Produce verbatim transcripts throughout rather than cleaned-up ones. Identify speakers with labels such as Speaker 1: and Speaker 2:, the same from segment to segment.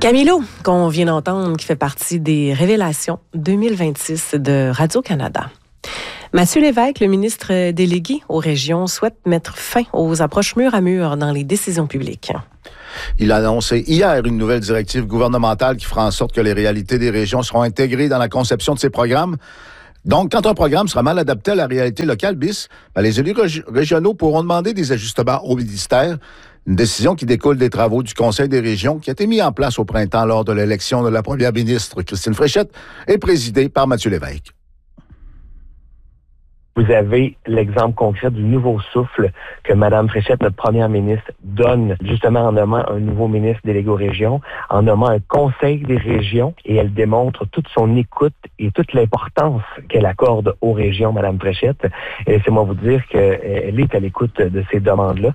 Speaker 1: Camilo, qu'on vient d'entendre, qui fait partie des révélations deux mille vingt-six de Radio-Canada. Mathieu Lévesque, le ministre délégué aux régions, souhaite mettre fin aux approches mur à mur dans les décisions publiques.
Speaker 2: Il a annoncé hier une nouvelle directive gouvernementale qui fera en sorte que les réalités des régions seront intégrées dans la conception de ces programmes. Donc, quand un programme sera mal adapté à la réalité locale, bis, ben, les élus rég- régionaux pourront demander des ajustements au ministère. Une décision qui découle des travaux du Conseil des régions qui a été mis en place au printemps lors de l'élection de la première ministre Christine Fréchette et présidée par Mathieu Lévesque.
Speaker 3: Vous avez l'exemple concret du nouveau souffle que Mme Fréchette, notre première ministre, donne justement en nommant un nouveau ministre délégué aux régions, en nommant un conseil des régions, et elle démontre toute son écoute et toute l'importance qu'elle accorde aux régions, Mme Fréchette. Et laissez-moi vous dire qu'elle est à l'écoute de ces demandes-là.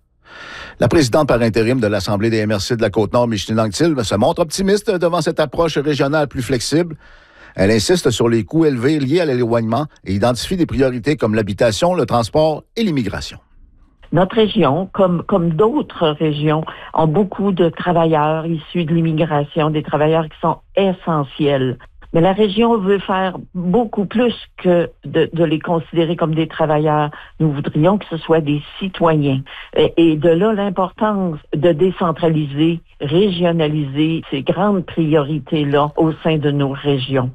Speaker 2: La présidente par intérim de l'Assemblée des M R C de la Côte-Nord, Micheline Anctil, se montre optimiste devant cette approche régionale plus flexible. Elle insiste sur les coûts élevés liés à l'éloignement et identifie des priorités comme l'habitation, le transport et l'immigration.
Speaker 4: Notre région, comme, comme d'autres régions, ont beaucoup de travailleurs issus de l'immigration, des travailleurs qui sont essentiels. Mais la région veut faire beaucoup plus que de, de les considérer comme des travailleurs. Nous voudrions que ce soit des citoyens. Et, et de là, l'importance de décentraliser, régionaliser ces grandes priorités-là au sein de nos régions.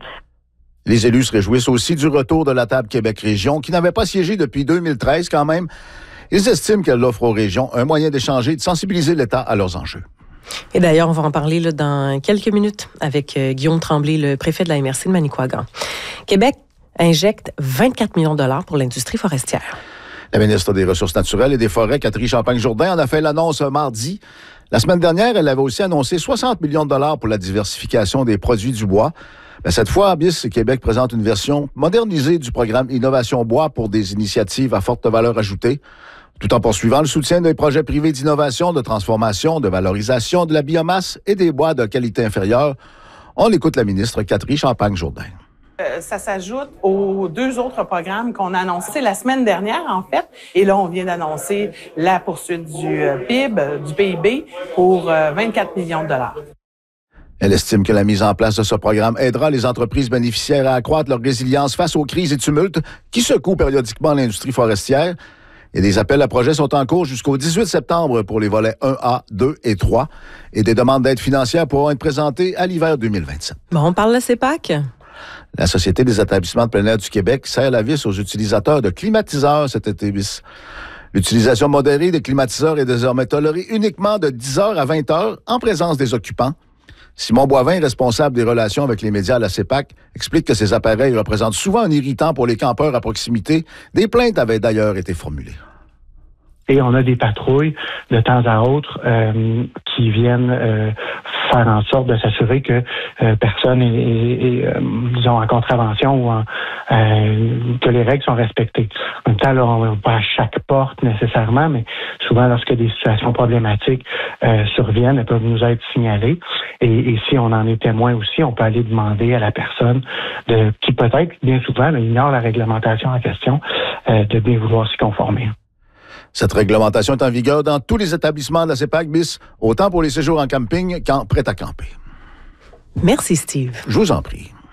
Speaker 2: Les élus se réjouissent aussi du retour de la table Québec-Région, qui n'avait pas siégé depuis deux mille treize quand même. Ils estiment qu'elle offre aux régions un moyen d'échanger et de sensibiliser l'État à leurs enjeux.
Speaker 1: Et d'ailleurs, on va en parler là, dans quelques minutes avec euh, Guillaume Tremblay, le préfet de la M R C de Manicouagan. Québec injecte vingt-quatre millions de dollars pour l'industrie forestière.
Speaker 2: La ministre des Ressources naturelles et des Forêts, Catherine Champagne-Jourdain, en a fait l'annonce mardi. La semaine dernière, elle avait aussi annoncé soixante millions de dollars pour la diversification des produits du bois. Mais cette fois, Abyss Québec présente une version modernisée du programme Innovation Bois pour des initiatives à forte valeur ajoutée, tout en poursuivant le soutien des projets privés d'innovation, de transformation, de valorisation de la biomasse et des bois de qualité inférieure. On écoute la ministre Catherine Champagne-Jourdain.
Speaker 5: Euh, ça s'ajoute aux deux autres programmes qu'on a annoncés la semaine dernière, en fait. Et là, on vient d'annoncer la poursuite du euh, P I B, du P I B, pour euh, vingt-quatre millions de dollars.
Speaker 2: Elle estime que la mise en place de ce programme aidera les entreprises bénéficiaires à accroître leur résilience face aux crises et tumultes qui secouent périodiquement l'industrie forestière. Et des appels à projets sont en cours jusqu'au dix-huit septembre pour les volets un A, deux et trois. Et des demandes d'aide financière pourront être présentées à l'hiver deux mille vingt-sept.
Speaker 1: Bon, on parle de C E P A C.
Speaker 2: La Société des établissements de plein air du Québec serre la vis aux utilisateurs de climatiseurs cet été. L'utilisation modérée des climatiseurs est désormais tolérée uniquement de dix heures à vingt heures en présence des occupants. Simon Boivin, responsable des relations avec les médias à la C E P A C, explique que ces appareils représentent souvent un irritant pour les campeurs à proximité. Des plaintes avaient d'ailleurs été formulées.
Speaker 6: Et on a des patrouilles de temps à autre euh, qui viennent euh, faire en sorte de s'assurer que euh, personne est, est, est euh, disons, en contravention ou en, euh, que les règles sont respectées. En même temps, là, on va pas à chaque porte nécessairement, mais souvent, lorsque des situations problématiques euh, surviennent, elles peuvent nous être signalées. Et, et si on en est témoin aussi, on peut aller demander à la personne de, qui peut-être, bien souvent, là, ignore la réglementation en question, euh, de bien vouloir s'y conformer.
Speaker 2: Cette réglementation est en vigueur dans tous les établissements de la C E P A C bis, autant pour les séjours en camping qu'en prêt à camper.
Speaker 1: Merci, Steve.
Speaker 2: Je vous en prie.